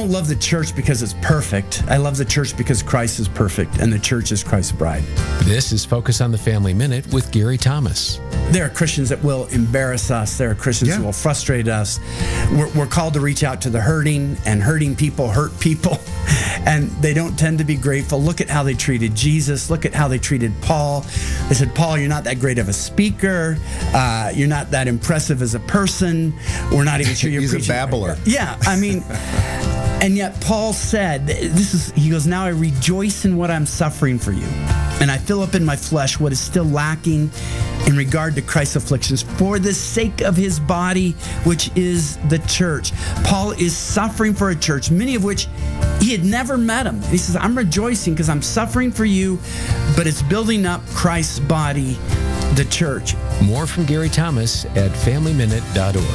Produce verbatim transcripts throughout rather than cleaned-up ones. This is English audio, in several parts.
don't love the church because it's perfect. I love the church because Christ is perfect, and the church is Christ's bride. This is Focus on the Family Minute with Gary Thomas. There are Christians that will embarrass us. There are Christians Yeah. that will frustrate us. We're, we're called to reach out to the hurting, and hurting people hurt people, and they don't tend to be grateful. Look at how they treated Jesus. Look at how they treated Paul. They said, Paul, you're not that great of a speaker. Uh, you're not that impressive as a person. We're not even sure you're He's a preaching. babbler. Yeah, I mean... And yet Paul said, this is, he goes, now I rejoice in what I'm suffering for you. And I fill up in my flesh what is still lacking in regard to Christ's afflictions for the sake of his body, which is the church. Paul is suffering for a church, many of which he had never met him. He says, I'm rejoicing because I'm suffering for you, but it's building up Christ's body, the church. More from Gary Thomas at family minute dot org.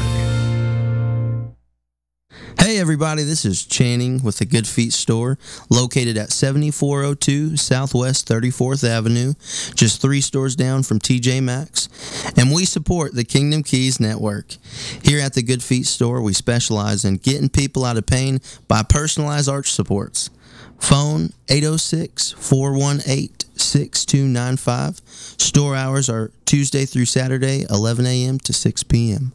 Hey everybody, this is Channing with the Good Feet Store, located at seventy-four oh two Southwest thirty-fourth Avenue, just three stores down from T J Maxx, and we support the Kingdom Keys Network. Here at the Good Feet Store, we specialize in getting people out of pain by personalized arch supports. Phone eight oh six, four one eight, six two nine five. Store hours are Tuesday through Saturday, eleven a.m. to six p.m.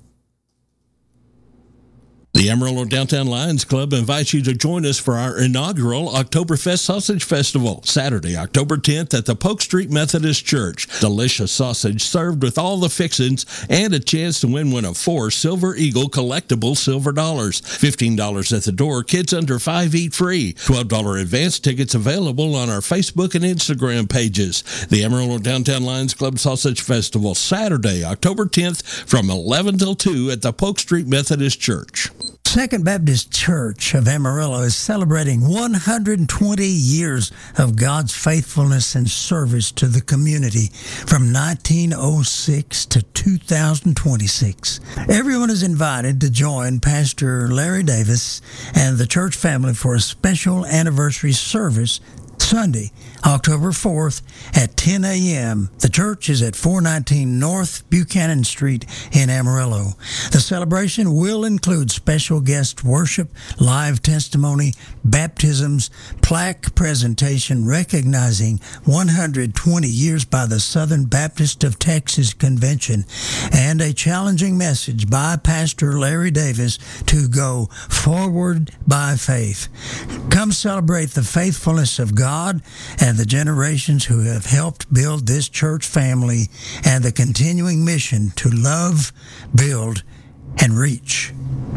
The Amarillo Downtown Lions Club invites you to join us for our inaugural Oktoberfest Sausage Festival, Saturday, October tenth at the Polk Street Methodist Church. Delicious sausage served with all the fixins and a chance to win one of four Silver Eagle collectible silver dollars. fifteen dollars at the door. Kids under five eat free. twelve dollars advance tickets available on our Facebook and Instagram pages. The Amarillo Downtown Lions Club Sausage Festival, Saturday, October tenth from eleven till two at the Polk Street Methodist Church. Second Baptist Church of Amarillo is celebrating one hundred twenty years of God's faithfulness and service to the community from nineteen oh six to two thousand twenty-six. Everyone is invited to join Pastor Larry Davis and the church family for a special anniversary service Sunday, October fourth at ten a.m. The church is at four nineteen North Buchanan Street in Amarillo. The celebration will include special guest worship, live testimony, baptisms, plaque presentation recognizing one hundred twenty years by the Southern Baptist of Texas Convention, and a challenging message by Pastor Larry Davis to go forward by faith. Come celebrate the faithfulness of God and the generations who have helped build this church family and the continuing mission to love, build, and reach.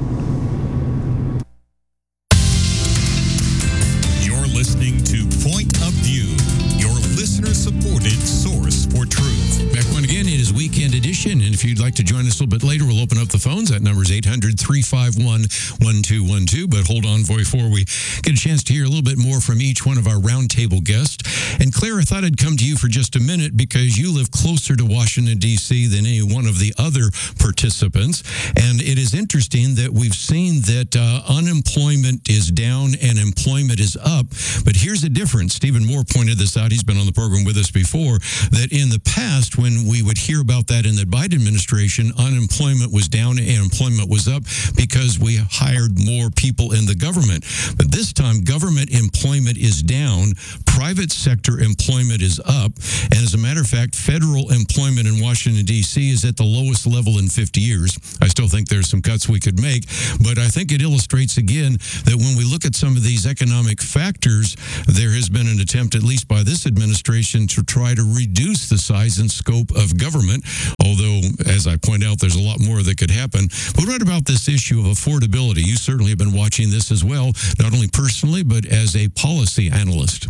You're listening to Point of View, your listener-supported source for truth. Back one again, it is Weekend Edition, and if you'd like to join us a little bit later, we'll open up the phones. That number is eight hundred, three five one, one two one two, but hold on before we get a chance to hear a little bit more from each one of our roundtable guests. And Claire, I thought I'd come to you for just a minute because you live closer to Washington, D C than any one of the other participants, and it is interesting that we've seen that uh, unemployment is down and employment is up, but here's the difference. Stephen Moore pointed this out. He's been on the program with us before, that in the past, when we would hear about that in the Biden administration, unemployment was down and employment was up because we hired more people in the government. But this time, government employment is down, private sector employment is up, and as a matter of fact, federal employment in Washington, D C is at the lowest level in fifty years. I still think there's some cuts we could make, but I think it illustrates again that when we look at some of these economic factors, there has been an attempt, at least by this administration, to try to reduce the size and scope of government, although, as I point out, there's a lot more that could happen. But what about this issue of affordability? You certainly have been watching this as well, not only personally, but as a policy analyst.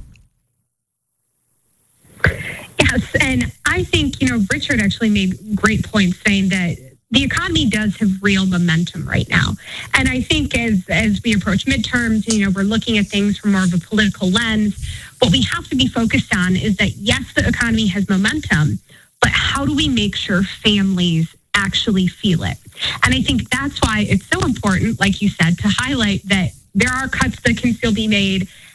Yes, and I think, you know, Richard actually made great points saying that the economy does have real momentum right now. And I think as as we approach midterms, you know, we're looking at things from more of a political lens. What we have to be focused on is that, yes, the economy has momentum, but how do we make sure families actually feel it? And I think that's why it's so important, like you said, to highlight that there are cuts that can still be made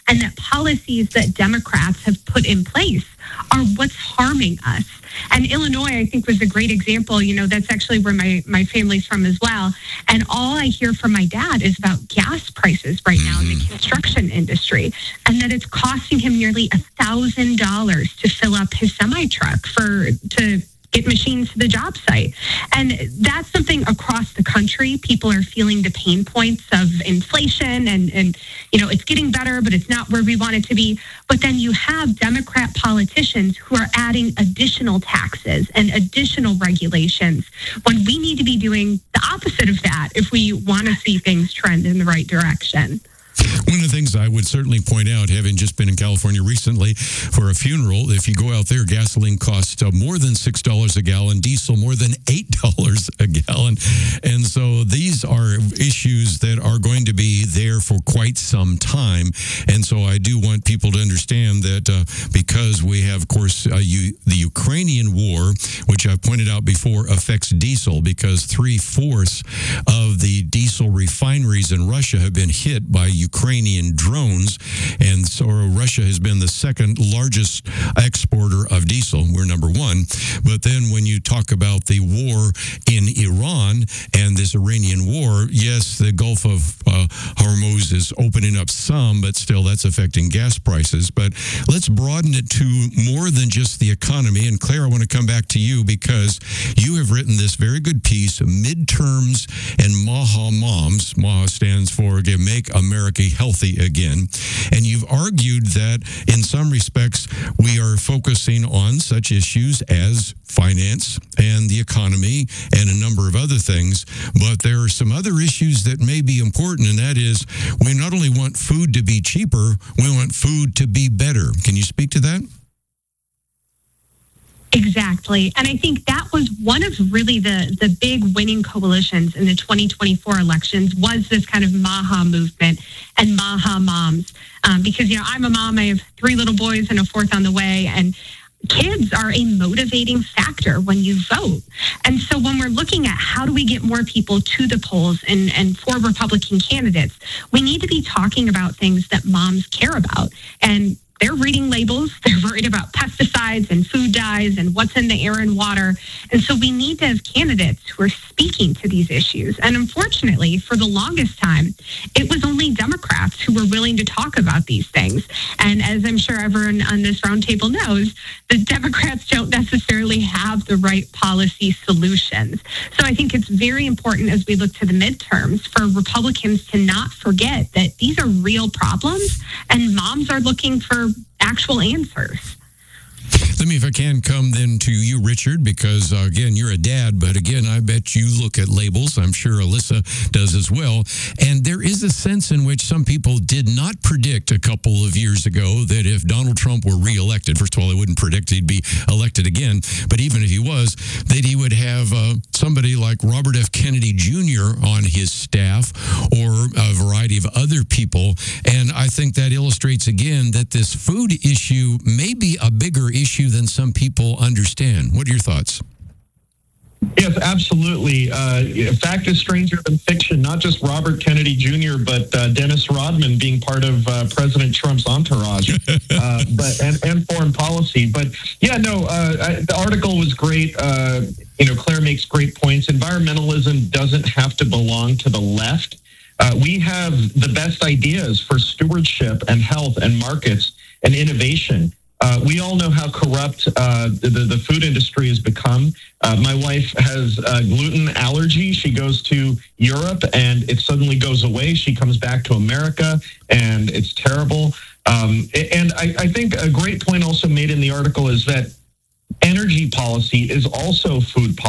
and that policies that Democrats have put in place are what's harming us. And Illinois, I think, was a great example. You know, that's actually where my, my family's from as well. And all I hear from my dad is about gas prices right now in the construction industry, and that it's costing him nearly a thousand dollars to fill up his semi truck for to get machines to the job site. And that's something across the country. People are feeling the pain points of inflation and, and, you know, it's getting better, but it's not where we want it to be. But then you have Democrat politicians who are adding additional taxes and additional regulations when we need to be doing the opposite of that if we want to see things trend in the right direction. One of the things I would certainly point out, having just been in California recently for a funeral, if you go out there, gasoline costs uh, more than six dollars a gallon, diesel more than eight dollars a gallon. And so these are issues that are going to be there for quite some time. And so I do want people to understand that uh, because we have, of course, uh, you, the Ukrainian war, which I've pointed out before, affects diesel because three-fourths of the diesel refineries in Russia have been hit by Ukrainian drones, and so Russia has been the second largest exporter of diesel. We're number one. But then when you talk about the war in Iran and this Iranian war, yes, the Gulf of uh, Hormuz is opening up some, but still that's affecting gas prices. But let's broaden it to more than just the economy. And Claire, I want to come back to you because you have written this very good piece, Midterms and Maha Moms. Maha stands for again, Make America Healthy Again. And you've argued that in some respects, we are focusing on such issues as finance and the economy and a number of other things. But there are some other issues that may be important, and that is we not only want food to be cheaper, we want food to be better. Can you speak to that? Exactly. And I think that was one of really the, the big winning coalitions in the twenty twenty-four elections was this kind of Maha movement and Maha moms. Um, because, you know, I'm a mom, I have three little boys and a fourth on the way, and kids are a motivating factor when you vote. And so when we're looking at how do we get more people to the polls and, and for Republican candidates, we need to be talking about things that moms care about. And they're reading labels. They're worried about pesticides and food dyes and what's in the air and water. And so we need to have candidates who are speaking to these issues. And unfortunately, for the longest time, it was only Democrats who were willing to talk about these things. And as I'm sure everyone on this roundtable knows, the Democrats don't necessarily have the right policy solutions. So I think it's very important as we look to the midterms for Republicans to not forget that these are real problems and moms are looking for actual answers. Let me, if I can, come then to you, Richard, because, uh, again, you're a dad, but, again, I bet you look at labels. I'm sure Alyssa does as well. And there is a sense in which some people did not predict a couple of years ago that if Donald Trump were reelected, first of all, I wouldn't predict he'd be elected again, but even if he was, that he would have uh, somebody like Robert F. Kennedy Junior on his staff or a variety of other people. And I think that illustrates, again, that this food issue may be a bigger issue than some people understand. What are your thoughts? Yes, absolutely. Uh, fact is stranger than fiction. Not just Robert Kennedy Junior, but uh, Dennis Rodman being part of uh, President Trump's entourage, uh, but and, and foreign policy. But yeah, no, uh, I, the article was great. Uh, you know, Claire makes great points. Environmentalism doesn't have to belong to the left. Uh, we have the best ideas for stewardship and health and markets and innovation. Uh, we all know how corrupt uh, the, the food industry has become. Uh, my wife has a gluten allergy. She goes to Europe and it suddenly goes away. She comes back to America and it's terrible. Um, and I, I think a great point also made in the article is that energy policy is also food policy.